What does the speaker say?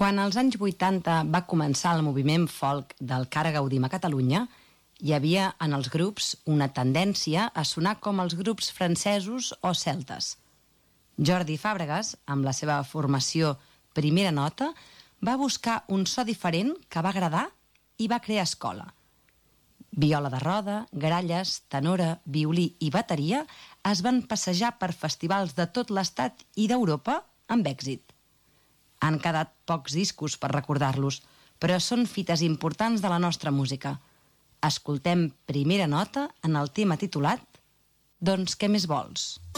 Quan als anys 80 va començar el moviment folk del que ara gaudim a Catalunya, hi havia en els grups una tendència a sonar com els grups francesos o celtes. Jordi Fàbregas, amb la seva formació Primera Nota, va buscar un so diferent que va agradar i va crear escola. Viola de roda, gralles, tenora, violí i bateria es van passejar per festivals de tot l'estat i d'Europa amb èxit. Han quedat pocs discos per recordar-los, però són fites importants de la nostra música. Escoltem Primera Nota en el tema titulat «Doncs què més vols?».